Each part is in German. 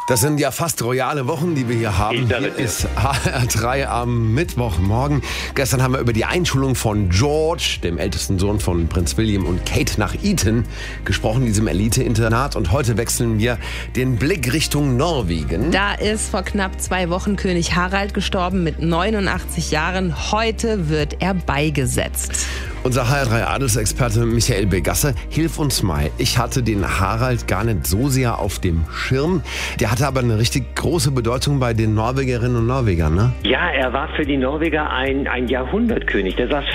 Das sind ja fast royale Wochen, die wir hier haben. Hier ist HR3 am Mittwochmorgen. Gestern haben wir über die Einschulung von George, dem ältesten Sohn von Prinz William und Kate, nach Eton gesprochen, diesem Elite-Internat. Und heute wechseln wir den Blick Richtung Norwegen. Da ist vor knapp 2 Wochen König Harald gestorben mit 89 Jahren. Heute wird er beigesetzt. Unser HR3-Adelsexperte Michael Begasse, hilf uns mal. Ich hatte den Harald gar nicht so sehr auf dem Schirm. Der hatte aber eine richtig große Bedeutung bei den Norwegerinnen und Norwegern, ne? Ja, er war für die Norweger ein Jahrhundertkönig. Der saß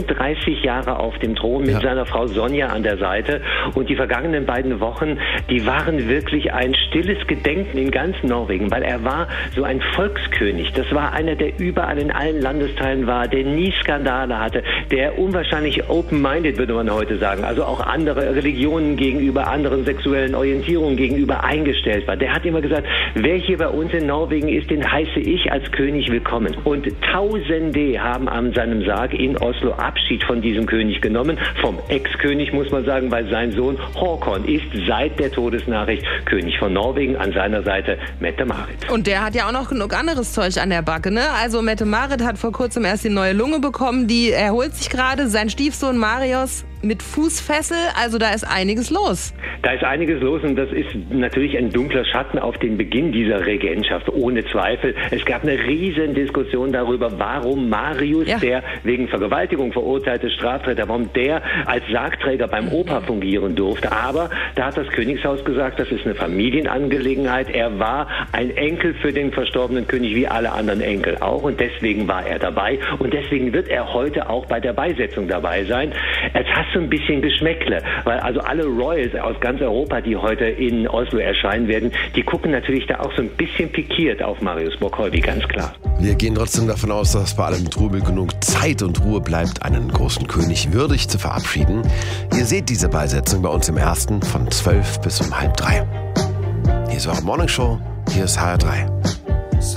35 Jahre auf dem Thron mit seiner Frau Sonja an der Seite. Und die vergangenen beiden Wochen, die waren wirklich ein stilles Gedenken in ganz Norwegen, weil er war so ein Volkskönig. Das war einer, der überall in allen Landesteilen war, der nie Skandale hatte, der unwahrscheinlich open-minded, würde man heute sagen, also auch andere Religionen gegenüber, anderen sexuellen Orientierungen gegenüber eingestellt war. Der hat immer gesagt, wer hier bei uns in Norwegen ist, den heiße ich als König willkommen. Und Tausende haben an seinem Sarg in Oslo Abschied von diesem König genommen, vom Ex-König, muss man sagen, weil sein Sohn Håkon ist seit der Todesnachricht König von Norwegen, an seiner Seite Mette-Marit. Und der hat ja auch noch genug anderes Zeug an der Backe, ne? Also Mette-Marit hat vor kurzem erst die neue Lunge bekommen, die erholt sich gerade. Sein Stiefsohn Marius mit Fußfessel, also da ist einiges los. Da ist einiges los und das ist natürlich ein dunkler Schatten auf den Beginn dieser Regentschaft, ohne Zweifel. Es gab eine riesen Diskussion darüber, warum Marius, der wegen Vergewaltigung verurteilte Straftäter, warum der als Sargträger beim Opa fungieren durfte. Aber da hat das Königshaus gesagt, das ist eine Familienangelegenheit. Er war ein Enkel für den verstorbenen König, wie alle anderen Enkel auch. Und deswegen war er dabei. Und deswegen wird er heute auch bei der Beisetzung dabei sein. Es hat so ein bisschen Geschmäckle, weil also alle Royals aus ganz Europa, die heute in Oslo erscheinen werden, die gucken natürlich da auch so ein bisschen pikiert auf Marius Bokolwi, ganz klar. Wir gehen trotzdem davon aus, dass bei allem Trubel genug Zeit und Ruhe bleibt, einen großen König würdig zu verabschieden. Ihr seht diese Beisetzung bei uns im Ersten von 12 bis um 2:30. Hier ist eure Morningshow, hier ist HR3.